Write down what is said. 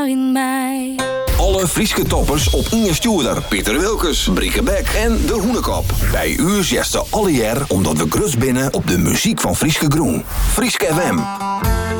in mij. Alle Frieske toppers op Inge Stuurder, Pieter Wilkes, Brieke Beck en De Hoenekop. Bij u is alle jaar omdat we grus binnen op de muziek van Frieske Groen. Frieske FM.